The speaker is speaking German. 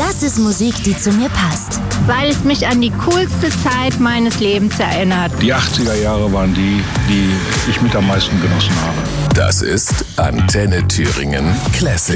Das ist Musik, die zu mir passt. Weil es mich an die coolste Zeit meines Lebens erinnert. Die 80er Jahre waren die ich mit am meisten genossen habe. Das ist Antenne Thüringen Classic.